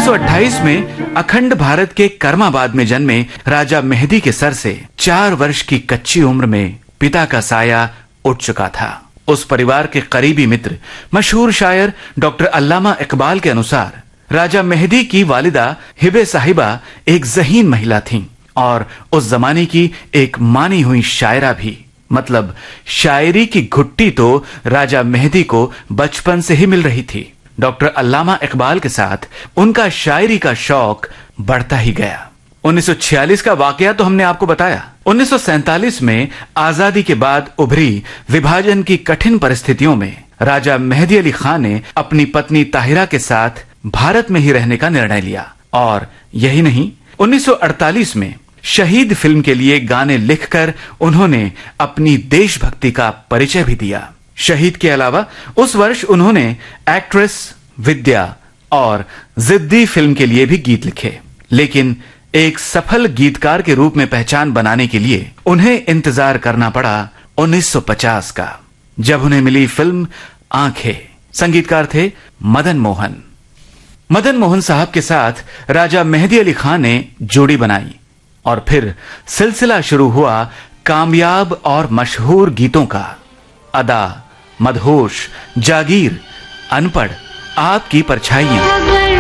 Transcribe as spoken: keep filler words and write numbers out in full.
सौ अट्ठाईस में अखंड भारत के करमाबाद में जन्मे राजा मेहदी के सर से चार वर्ष की कच्ची उम्र में पिता का साया उठ चुका था। उस परिवार के करीबी मित्र मशहूर शायर डॉक्टर अल्लामा इकबाल के अनुसार राजा मेहदी की वालिदा हिबे साहिबा एक ज़हीन महिला थीं और उस जमाने की एक मानी हुई शायरा भी। मतलब शायरी की घुट्टी तो राजा मेहदी को बचपन से ही मिल रही थी। डॉक्टर अल्लामा इकबाल के साथ उनका शायरी का शौक बढ़ता ही गया। उन्नीस सौ छियालीस का वाकया तो हमने आपको बताया। उन्नीस सौ सैंतालीस में आजादी के बाद उभरी विभाजन की कठिन परिस्थितियों में राजा मेहदी अली खान ने अपनी पत्नी ताहिरा के साथ भारत में ही रहने का निर्णय लिया। और यही नहीं, उन्नीस सौ अड़तालीस में शहीद फिल्म के लिए गाने लिखकर उन्होंने अपनी देशभक्ति का परिचय भी दिया। शहीद के अलावा उस वर्ष उन्होंने एक्ट्रेस, विद्या और जिद्दी फिल्म के लिए भी गीत लिखे। लेकिन एक सफल गीतकार के रूप में पहचान बनाने के लिए उन्हें इंतजार करना पड़ा उन्नीस सौ पचास का, जब उन्हें मिली फिल्म आंखें। संगीतकार थे मदन मोहन। मदन मोहन साहब के साथ राजा मेहदी अली खान ने जोड़ी बनाई और फिर सिलसिला शुरू हुआ कामयाब और मशहूर गीतों का। अदा, मदहोश, जागीर, अनपढ़, आपकी परछाइयां।